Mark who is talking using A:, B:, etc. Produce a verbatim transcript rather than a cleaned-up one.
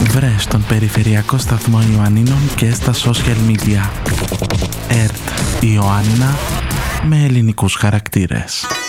A: Βρες τον περιφερειακό σταθμό Ιωαννίνων και στα social media. ΕΡΤ Ιωάννινα με ελληνικούς χαρακτήρες.